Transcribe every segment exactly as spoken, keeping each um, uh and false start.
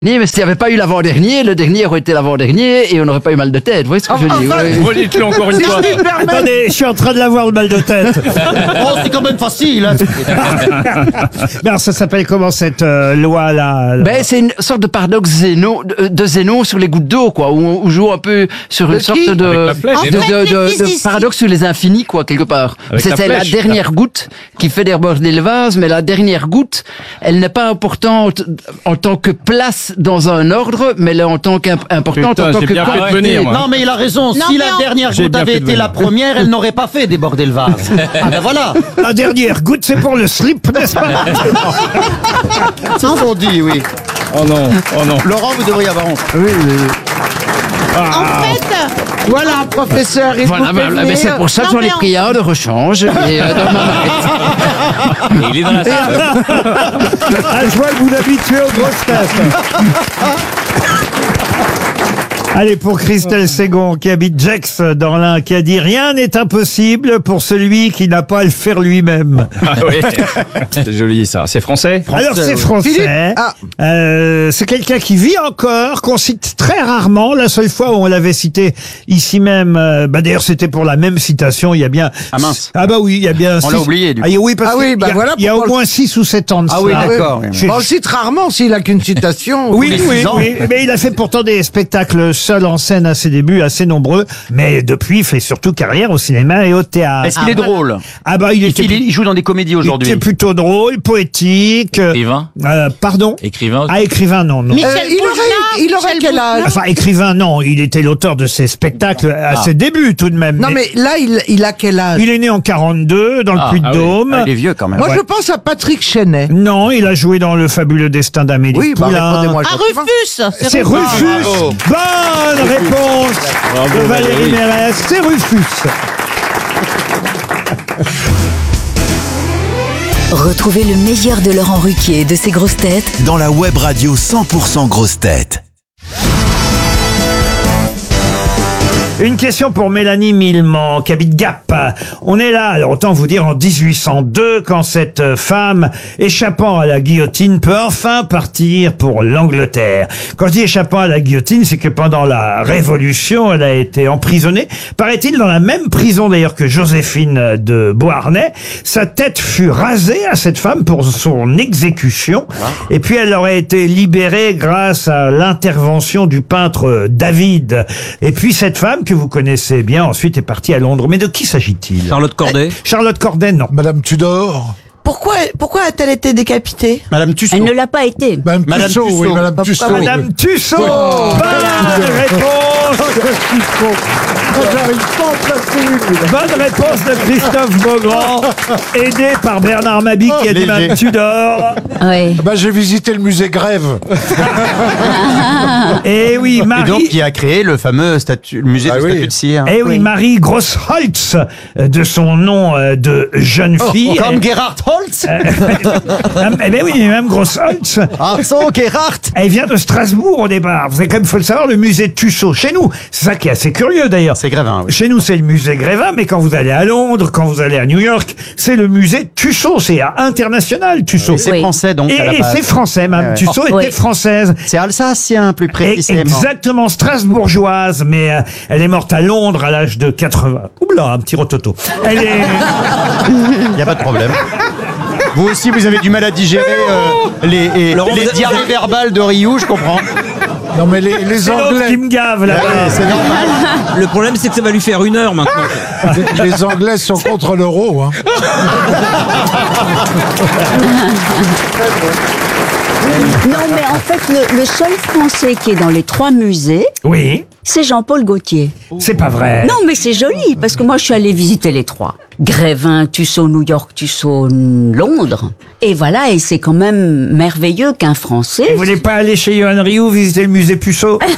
Non, mais s'il n'y avait pas eu l'avant-dernier, le dernier aurait été l'avant-dernier et on n'aurait pas eu mal de tête. Vous voyez ce que je dis? Enfin, Oui. redites-le encore une fois. Attendez, je suis en train de l'avoir le mal de tête. Oh, c'est quand même facile. Hein. Mais alors, ça s'appelle comment cette euh, loi-là? Ben, c'est une sorte de paradoxe Zénon, de, de Zénon sur les gouttes d'eau, quoi, où on joue un peu sur De une sorte qui de, Avec la flèche. de, En de, fait, de- les de physiciens- paradoxe sur les infinis, quoi, quelque part. Avec la C'est la flèche. dernière goutte qui fait déborder le vase, mais la dernière goutte, elle n'est pas importante en tant que place dans un ordre, mais elle est en tant qu'importante Putain, en tant j'ai que bien fait de quantité. venir, moi. Non, mais il a raison. Non, si mais la on- dernière J'ai goutte bien avait fait de été la venir. première, elle n'aurait pas fait déborder le vase. Ah ben voilà. La dernière goutte, c'est pour le slip, n'est-ce pas? C'est ce qu'on dit, oui. Oh non, oh non. Laurent, vous devriez avoir honte. En fait, Voilà, professeur, il Voilà, vous ben, fait ben, c'est venir. pour ça que Non, j'en ai mais on- pris un de rechange. Et, euh, dans ma Il est dans la salle. Ah, je vois que vous habituez aux grosses têtes. Allez, pour Christelle Ségon, qui habite Gex dans l'Ain, qui a dit « Rien n'est impossible pour celui qui n'a pas à le faire lui-même Ah oui, c'est joli ça. C'est français ». Alors, c'est français. Philippe Ah. Euh, c'est quelqu'un qui vit encore, qu'on cite très rarement. La seule fois où on l'avait cité ici même, euh, bah d'ailleurs, c'était pour la même citation, il y a bien... Ah mince. Ah bah oui, il y a bien... On six- l'a oublié, du coup. Ah oui, parce Ah oui, qu'il bah y a, voilà il y a au pourquoi- moins six ou sept ans de Ah oui, cela. d'accord. oui. Je- On le cite rarement s'il a qu'une citation. Oui, les oui, six ans. oui, mais il a fait pourtant des spectacles seul en scène à ses débuts, assez nombreux, mais depuis, il fait surtout carrière au cinéma et au théâtre. Est-ce qu'il est drôle? Ah bah, il était, il, il joue dans des comédies il aujourd'hui. était plutôt drôle, poétique. euh, Écrivain euh, pardon Écrivain Ah, écrivain, non, non. Michel Euh, il Boujna, aurait, il aurait Michel quel âge? Enfin, écrivain, non, il était l'auteur de ses spectacles à ses débuts tout de même. Non, mais là, il, il a quel âge? Il est né en quarante-deux, dans le Ah, Puy-de-Dôme. Ah, il est vieux quand même. Moi, Ouais. je pense à Patrick Chenet. Non, il a joué dans Le fabuleux destin d'Amélie Oui, bah, Poulain. répondez-moi Ah, gentiment. Rufus. C'est Rufus. bravo. Bonne réponse de Valérie Mérès. C'est Rufus. Retrouvez le meilleur de Laurent Ruquier et de ses grosses têtes dans la web radio cent pour cent grosses têtes. Une question pour Mélanie Millement, qui habite Gap. On est là, alors autant vous dire en dix-huit cent deux, quand cette femme, échappant à la guillotine, peut enfin partir pour l'Angleterre. Quand je dis échappant à la guillotine, c'est que pendant la Révolution, elle a été emprisonnée, paraît-il dans la même prison d'ailleurs que Joséphine de Beauharnais. Sa tête fut rasée à cette femme pour son exécution, et puis elle aurait été libérée grâce à l'intervention du peintre David. Et puis cette femme, que vous connaissez bien, ensuite est partie à Londres. Mais de qui s'agit-il? Charlotte Corday Charlotte Corday, non. Madame Tudor. Pourquoi, pourquoi a-t-elle été décapitée? Madame Tussaud. Elle ne l'a pas été. Madame, Madame Tussaud, Tussaud. oui, Madame Pourquoi Tussaud. Madame Tussaud. Bonne réponse. J'arrive pas à en placer une. Bonne réponse de Christophe Beaugrand, aidé par Bernard Mabie qui a dit Léger. Madame Tudor. Oui. Bah, j'ai visité le musée Grève. Et oui, Et donc, Marie. qui a créé le fameux statut, le musée Ah de oui. statue de cire. Eh oui, Marie Grossholtz, euh, de son nom euh, de jeune fille. Comme Gerhard Holtz. Ah, eh ben oui, même Grossholtz. Ah, so Gerhard. Elle vient de Strasbourg au départ. Vous avez quand même, faut le savoir, le musée Tussaud. Chez nous, c'est ça qui est assez curieux d'ailleurs. C'est Grévin, oui. Chez nous, c'est le musée Grévin, mais quand vous allez à Londres, quand vous allez à New York, c'est le musée Tussaud. C'est international, Tussaud. Et c'est Oui. français, donc, Et, à la et base. c'est français, même. Ouais, ouais. Tussaud Oh, était oui. française. C'est alsacien, plus Et- précisément. exactement, strasbourgeoise, mais euh, elle est morte à Londres à l'âge de quatre-vingts. Oula, un petit rototo. Elle est... Il n'y a pas de problème. Vous aussi, vous avez du mal à digérer euh, les, et- Laurent, les vous- diarrhées verbales de Rioux, je comprends. Non, mais les, les C'est l'autre qui Anglais, me gave, là. C'est normal. Le problème, c'est que ça va lui faire une heure maintenant. les, les Anglais sont contre l'euro, hein. Non, mais en fait, le, le seul Français qui est dans les trois musées, Oui, c'est Jean-Paul Gaultier. c'est pas vrai. Non, mais c'est joli, parce que moi, je suis allée visiter les trois. Grévin, Tussaud, New York, Tussaud, Londres. Et voilà, et c'est quand même merveilleux qu'un Français... Vous voulez pas aller chez Johan Rioux visiter le musée Puceau? Ah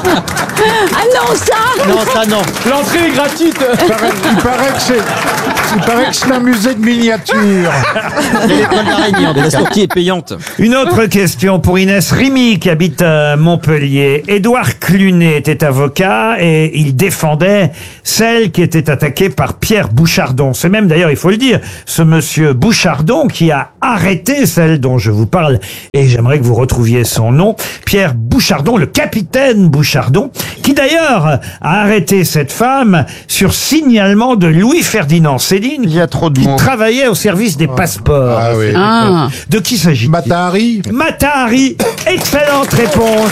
non, ça Non, ça non. L'entrée est gratuite. Il paraît, il paraît que c'est, Il paraît que c'est un musée de miniatures. La sortie est payante. Une autre question pour Inès Rimi qui habite à Montpellier. Édouard Clunet était avocat et il défendait celle qui était attaquée par Pierre Bouchardon. C'est même d'ailleurs, il faut le dire, ce monsieur Bouchardon qui a arrêté celle dont je vous parle et j'aimerais que vous retrouviez son nom. Pierre Bouchardon, le capitaine Bouchardon, qui d'ailleurs a arrêté cette femme sur signalement de Louis-Ferdinand Céline. Il y a trop de qui mots. travaillait au service des passeports. Ah oui. Ah. De qui s'agit-il? Mata Hari. Mata Hari. Excellente réponse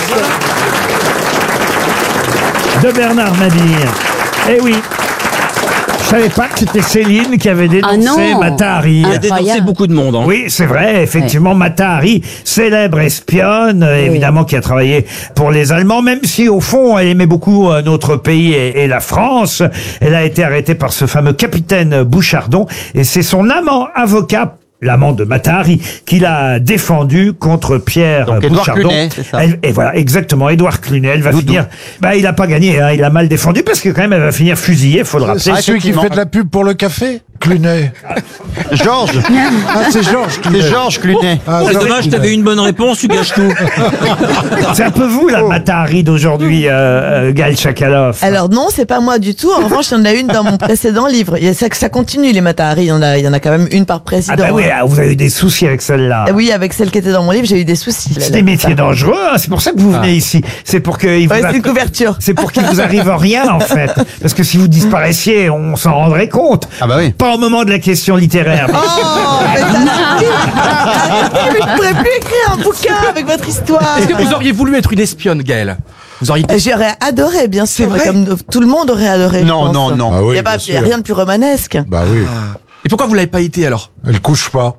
de Bernard Mabille. Eh oui. Je savais pas que c'était Céline qui avait dénoncé Ah non. Mata Hari. Il a dénoncé Incroyable. beaucoup de monde. Hein. Oui, c'est vrai, effectivement, Mata Hari, célèbre espionne, euh, évidemment, qui a travaillé pour les Allemands, même si, au fond, elle aimait beaucoup euh, notre pays et, et la France. Elle a été arrêtée par ce fameux capitaine Bouchardon, et c'est son amant avocat, l'amant de Mata Hari, qui l'a défendu contre Pierre Donc, Édouard Bouchardon. Clunet, c'est ça. Elle- et voilà, exactement, Édouard Clunet. Elle va Doudou. finir... Bah, il a pas gagné, hein, il a mal défendu, parce que quand même, elle va finir fusillée, faut le rappeler. C'est celui qui fait de la pub pour le café Clunet. Georges. Ah, c'est Georges Clunet. C'est Georges Clunet. Ah, C'est Georges dommage, Clunet. t'avais une bonne réponse, tu gâches tout. C'est un peu vous, la Mata Hari d'aujourd'hui, euh, euh, Gaël Chakalov. Alors non, c'est pas moi du tout. En revanche, il y en a une dans mon précédent livre. Il y a ça, ça continue les Mata Hari. Il y en a, il y en a quand même une par président. Ah bah oui, hein. ah, vous avez eu des soucis avec celle-là. Ah oui, avec celle qui était dans mon livre, j'ai eu des soucis. C'est des métiers dangereux, hein, c'est pour ça que vous venez ici. C'est pour que il vous Ouais, a- c'est une couverture. c'est pour qu'il vous arrive rien en fait. Parce que si vous disparaissiez, on s'en rendrait compte. Ah bah oui. Pas au moment de la question littéraire. mais- Oh, mais ça suffit. Arrêtez, mais je pourrais plus écrire un bouquin avec votre histoire. Est-ce que vous auriez voulu être une espionne, Gaëlle? Vous auriez. J'aurais adoré, bien sûr, vrai comme tout le monde aurait adoré. je Non, pense. non, non. Ah oui, Il n'y a pas, bien il y a sûr. rien de plus romanesque. Bah oui. Et pourquoi vous l'avez pas été alors? Elle couche pas.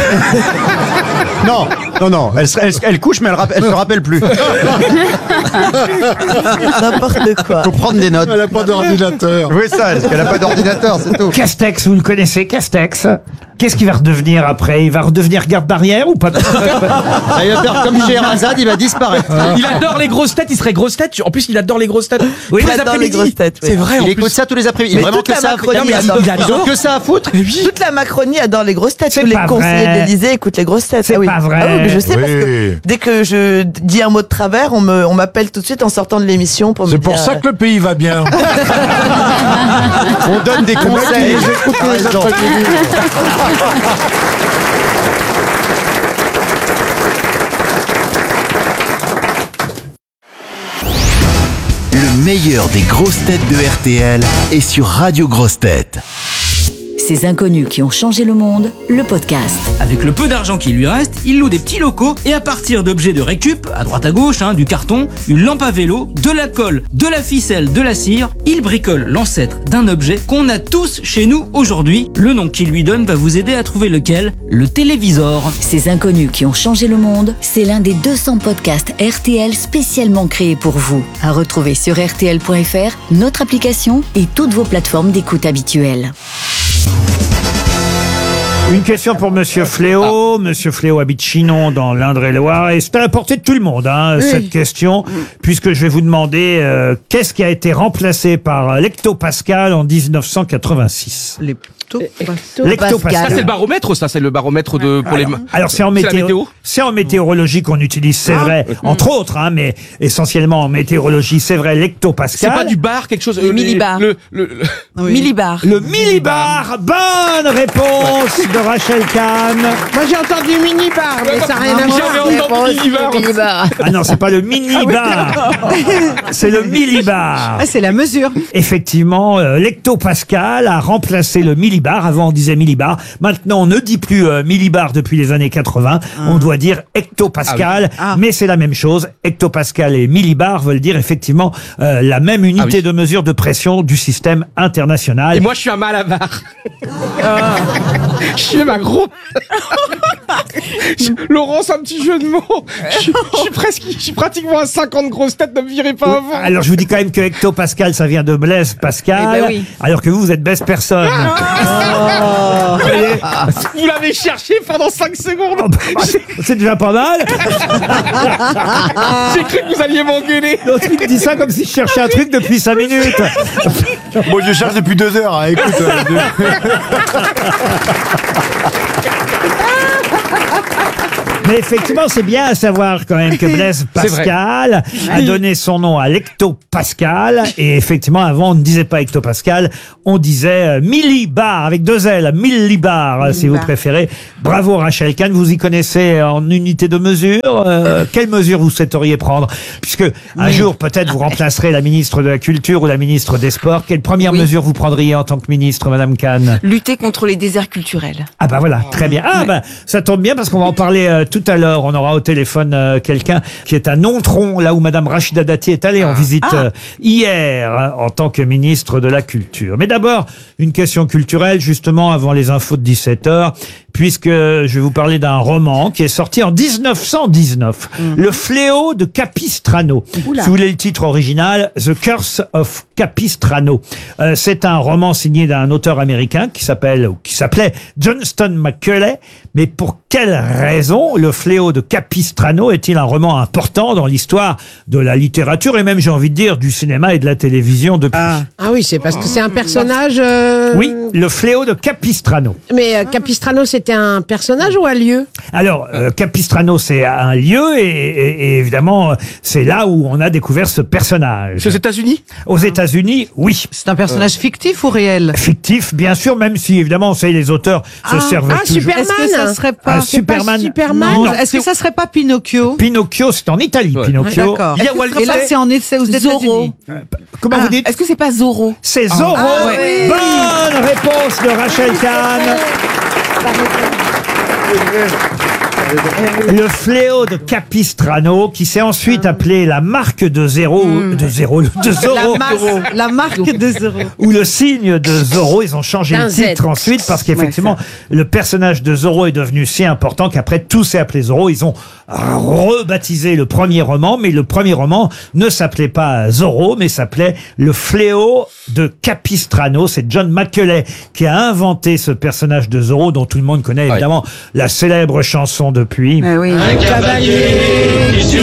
Non, non, non. Elle, se- elle, se- elle couche, mais elle, rapp- elle se rappelle plus. N'importe quoi. Faut prendre des notes. Elle a pas d'ordinateur. Oui, ça, parce qu'elle a pas d'ordinateur, c'est tout. Castex, vous le connaissez, Castex. Qu'est-ce qu'il va redevenir après? Il va redevenir garde barrière ou pas? Ah, il va faire comme Scheherazade, il va disparaître. Il adore les grosses têtes, il serait grosse tête. En plus, il adore les grosses têtes. Oui, Tous il adore les grosses têtes, oui. C'est vrai, en Il écoute plus. ça tous les après-midi. Mais Vraiment toute que la ça. Macronie, Non, mais adore. ils- ils ont que ça à foutre. Toute la Macronie adore les grosses têtes. C'est Tous les pas conseillers vrai. de l'Élysée écoutent les grosses têtes. C'est Ah oui. pas vrai. Ah oui, mais je sais parce que Oui. dès que je dis un mot de travers, on me, on m'appelle tout de suite en sortant de l'émission pour me C'est dire. pour ça que le pays va bien. On donne des conseils. J'écoute tous les après-midi. Le meilleur des grosses têtes de R T L est sur Radio Grosses Têtes. Ces inconnus qui ont changé le monde, le podcast. Avec le peu d'argent qui lui reste, il loue des petits locaux et à partir d'objets de récup, à droite à gauche, hein, du carton, une lampe à vélo, de la colle, de la ficelle, de la cire, il bricole l'ancêtre d'un objet qu'on a tous chez nous aujourd'hui. Le nom qu'il lui donne va vous aider à trouver lequel, le télévisor. Ces inconnus qui ont changé le monde, c'est l'un des deux cents podcasts R T L spécialement créés pour vous. À retrouver sur R T L point F R, notre application et toutes vos plateformes d'écoute habituelles. Une question pour Monsieur Fléau. Monsieur Fléau habite Chinon dans l'Indre-et-Loire et c'est à la portée de tout le monde, hein, cette question, puisque je vais vous demander euh, qu'est-ce qui a été remplacé par l'hectopascal en dix-neuf cent quatre-vingt-six. Ça, L'hectopascal. c'est le baromètre, ça, c'est le baromètre de, pour les. Alors, alors, c'est en C'est la météo, météo c'est en météorologie qu'on utilise, c'est vrai, entre autres, hein, mais essentiellement en météorologie, c'est vrai, C'est l'hectopascal. pas du bar, quelque chose. Le millibar. Le, le, le- Millibar. Le millibar. Bonne réponse de Rachel Kahn. Moi j'ai entendu minibar, mais ça n'a rien à J'avais entendu millibar. Ah non, c'est pas le mini-bar. C'est le millibar. c'est la mesure. Effectivement, euh, l'hectopascal a remplacé le millibar. Avant, on disait millibar. Maintenant, on ne dit plus euh, millibar depuis les années quatre-vingts. On doit dire hectopascal. Ah. Mais c'est la même chose. Hectopascal et millibar veulent dire effectivement euh, la même unité Ah oui. de mesure de pression du système international. Et moi, je suis un malabar. Je suis un gros. Je- Laurent, c'est un petit jeu de mots. Je suis, je suis presque, je suis pratiquement à cinquante grosses têtes, ne me virez pas avant. Alors, je vous dis quand même que hectopascal, ça vient de Blaise Pascal. Eh ben oui. Alors que vous, vous êtes baisse personne. Vous voyez, Vous l'avez cherché pendant cinq secondes. Oh, bah, c'est déjà pas mal. J'ai cru que vous alliez m'engueuler. L'autre, il me dit ça comme si je cherchais un truc depuis cinq minutes. Moi, je cherche depuis deux heures. Hein, écoute. euh, deux- Mais effectivement, c'est bien à savoir quand même que Blaise C'est vrai. Pascal a donné son nom à l'hectopascal. Et effectivement, avant, on ne disait pas hectopascal, on disait euh, millibar, avec deux L, millibar, si vous préférez. Bravo Rachel Kahn, vous y connaissez en unité de mesure. Euh, quelle mesure vous souhaiteriez prendre? Puisque un jour, peut-être, vous remplacerez la ministre de la Culture ou la ministre des Sports. Quelle première Oui. mesure vous prendriez en tant que ministre, Madame Kahn? Lutter contre les déserts culturels. Ah bah voilà, très bien. Ah bah ça tombe bien parce qu'on va en parler euh, tout à l'heure. On aura au téléphone euh, quelqu'un qui est à Nontron, là où Madame Rachida Dati est allée en visite euh, hier hein, en tant que ministre de la Culture. Mais d'abord, une question culturelle justement avant les infos de dix-sept heures, puisque je vais vous parler d'un roman qui est sorti en dix-neuf cent dix-neuf. Le fléau de Capistrano. Oula. Si vous voulez le titre original, The Curse of Capistrano. Euh, c'est un roman signé d'un auteur américain qui s'appelle ou qui s'appelait Johnston McCulley. Mais pour quelle raison le fléau de Capistrano est-il un roman important dans l'histoire de la littérature et même, j'ai envie de dire, du cinéma et de la télévision depuis? Ah oui, c'est parce que c'est un personnage... euh, Oui, le fléau de Capistrano. Mais euh, Capistrano, c'était un personnage ou un lieu? Alors, euh, Capistrano, c'est un lieu et, et- et évidemment, euh, c'est là où on a découvert ce personnage. Aux États-Unis Aux États-Unis, oui. C'est un personnage fictif ou réel? Fictif, bien sûr, même si évidemment, on sait, les auteurs se servent ah, toujours. Superman. Est-ce que ça serait pas... Ah, C'est pas Superman. Superman. Non. Est-ce que ça serait pas Pinocchio? Pinocchio, c'est en Italie, Pinocchio. D'accord. Il y a Walt Et là, Disney. c'est en c'est aux États-Unis. Comment vous dites? Est-ce que c'est pas Zorro? C'est Zorro. Ah, ouais. Bonne réponse de Rachel Kahn. Le fléau de Capistrano, qui s'est ensuite appelé la marque de zéro, de zéro, de Zorro, La, masse- la marque de zéro. ou le signe de Zorro. Ils ont changé Un le Z. titre ensuite parce qu'effectivement, le personnage de Zorro est devenu si important qu'après tout s'est appelé Zorro. Ils ont rebaptisé le premier roman, mais le premier roman ne s'appelait pas Zorro, mais s'appelait Le fléau de Capistrano. C'est John McCulley qui a inventé ce personnage de Zorro dont tout le monde connaît évidemment la célèbre chanson depuis. Ah oui. Un cavalier qui